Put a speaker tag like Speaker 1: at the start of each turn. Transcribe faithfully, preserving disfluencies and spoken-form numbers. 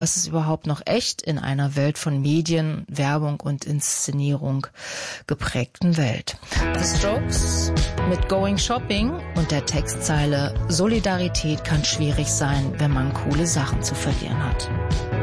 Speaker 1: Was ist überhaupt noch echt in einer Welt von Medien, Werbung und Inszenierung geprägten Welt? The Strokes mit Going Shopping und der Textzeile: Solidarität kann schwierig sein, wenn man coole Sachen zu verlieren hat.